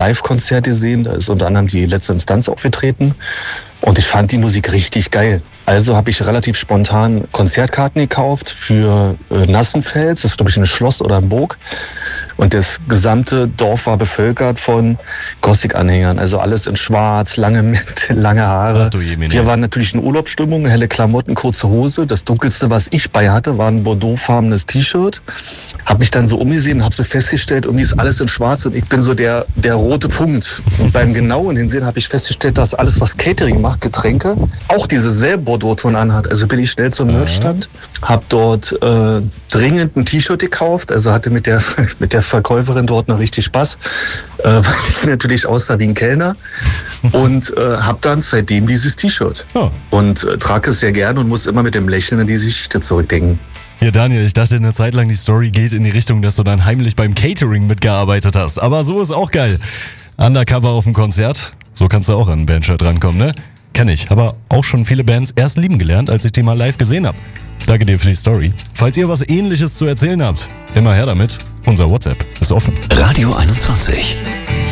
Live-Konzert gesehen. Da ist unter anderem die Letzte Instanz aufgetreten. Und ich fand die Musik richtig geil. Also habe ich relativ spontan Konzertkarten gekauft für Nassenfels. Das ist, glaube ich, ein Schloss oder ein Burg. Und das gesamte Dorf war bevölkert von Gothic-Anhängern. Also alles in schwarz, lange Haare. Wir waren natürlich in Urlaubsstimmung, helle Klamotten, kurze Hose. Das Dunkelste, was ich bei hatte, war ein bordeauxfarbenes T-Shirt. Hab mich dann so umgesehen, hab so festgestellt, irgendwie ist alles in schwarz und ich bin so der rote Punkt. Und beim genauen Hinsehen habe ich festgestellt, dass alles, was Catering macht, Getränke, auch diese selbe Bordeaux-Ton anhat. Also bin ich schnell zum Merchstand, hab dort dringend ein T-Shirt gekauft, also hatte mit der Verkäuferin dort noch richtig Spaß, weil ich natürlich aussah wie ein Kellner und hab dann seitdem dieses T-Shirt und trage es sehr gerne und muss immer mit dem Lächeln an diese Geschichte zurückdenken. Ja, Daniel, ich dachte eine Zeit lang, die Story geht in die Richtung, dass du dann heimlich beim Catering mitgearbeitet hast. Aber so ist auch geil. Undercover auf dem Konzert, so kannst du auch an ein Bandshirt rankommen, ne? Kenn ich, aber auch schon viele Bands erst lieben gelernt, als ich die mal live gesehen habe. Danke dir für die Story. Falls ihr was Ähnliches zu erzählen habt, immer her damit. Unser WhatsApp ist offen. Radio 21.